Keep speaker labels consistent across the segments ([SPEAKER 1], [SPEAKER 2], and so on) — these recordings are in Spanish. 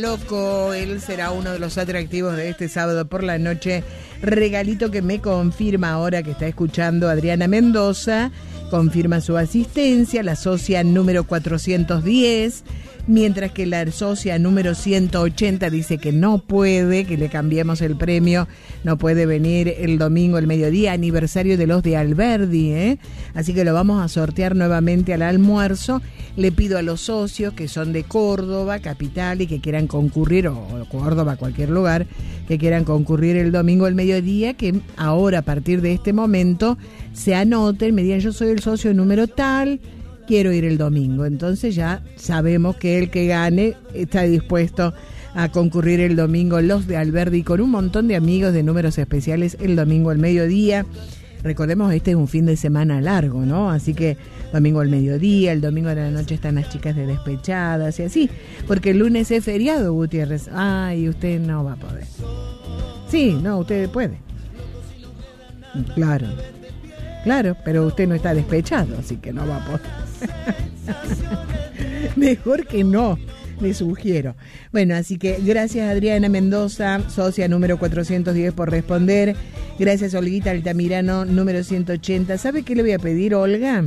[SPEAKER 1] Loco, él será uno de los atractivos de este sábado por la noche. Regalito que me confirma ahora que está escuchando Adriana Mendoza, confirma su asistencia, la socia número 410, mientras que la socia número 180 dice que no puede, que le cambiemos el premio, no puede venir el domingo al mediodía, aniversario de los de Alberdi, así que lo vamos a sortear nuevamente al almuerzo. Le pido a los socios que son de Córdoba, capital, y que quieran concurrir, o Córdoba, cualquier lugar, que quieran concurrir el domingo al mediodía, que ahora a partir de este momento se anoten, me digan yo soy el socio número tal, quiero ir el domingo. Entonces ya sabemos que el que gane está dispuesto a concurrir el domingo, los de Alberdi, con un montón de amigos de números especiales el domingo al mediodía. Recordemos, este es un fin de semana largo, ¿no? Así que domingo al mediodía, el domingo de la noche están las chicas de Despechadas y así, porque el lunes es feriado, Gutiérrez. Ay, usted no va a poder. Sí, no, usted puede. Claro, pero usted no está despechado, así que no va a poder. Mejor que no, le sugiero. Bueno, así que gracias Adriana Mendoza, socia número 410, por responder. Gracias Olguita Altamirano, número 180. ¿Sabe qué le voy a pedir, Olga?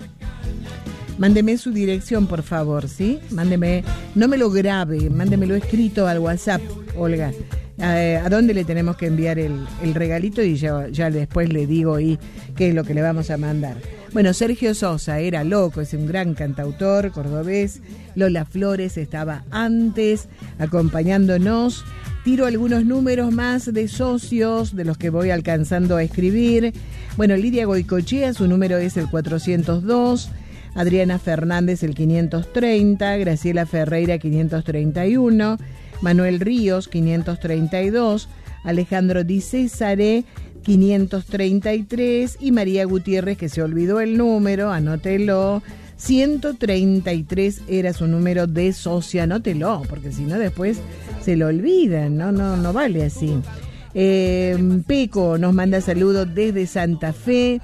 [SPEAKER 1] Mándeme su dirección, por favor, ¿sí? Mándeme, no me lo grabe, mándemelo escrito al WhatsApp, Olga. ¿A dónde le tenemos que enviar el regalito? Y ya después le digo y qué es lo que le vamos a mandar. Bueno, Sergio Sosa era loco, es un gran cantautor cordobés. Lola Flores estaba antes acompañándonos. Tiro algunos números más de socios de los que voy alcanzando a escribir. Bueno, Lidia Goicochea, su número es el 402. Adriana Fernández el 530. Graciela Ferreira 531. Manuel Ríos 532. Alejandro Di Césare 533 y María Gutiérrez, que se olvidó el número, anótelo, 133 era su número de socia, anótelo, porque si no después se lo olvidan, no vale así. Peco nos manda saludos desde Santa Fe,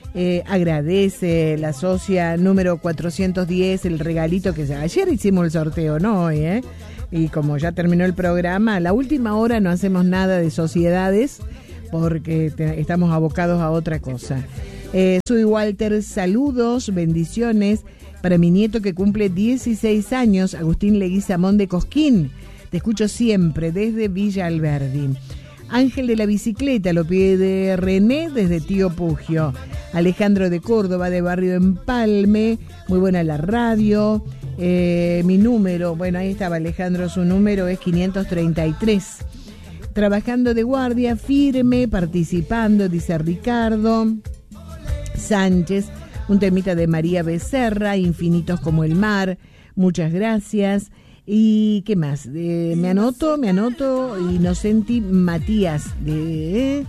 [SPEAKER 1] agradece la socia número 410 el regalito que ayer hicimos el sorteo, no hoy, y como ya terminó el programa, a la última hora no hacemos nada de sociedades, porque estamos abocados a otra cosa. Soy Walter, saludos, bendiciones para mi nieto que cumple 16 años, Agustín Leguizamón de Cosquín. Te escucho siempre desde Villa Alberdi. Ángel de la bicicleta lo pide René desde Tío Pugio. Alejandro de Córdoba, de Barrio Empalme, muy buena la radio. Mi número, bueno, ahí estaba Alejandro, su número es 533. Trabajando de guardia, firme, participando, dice Ricardo Sánchez. Un temita de María Becerra, Infinitos como el mar. Muchas gracias. ¿Y qué más? Me anoto. Inocenti Matías de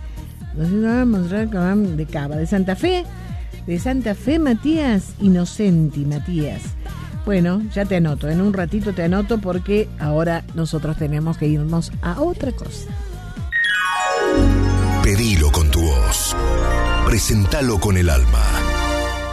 [SPEAKER 1] Cava, de Santa Fe. De Santa Fe, Matías. Inocenti Matías. Bueno, ya te anoto, en un ratito te anoto porque ahora nosotros tenemos que irnos a otra cosa.
[SPEAKER 2] Pedilo con tu voz, presentalo con el alma.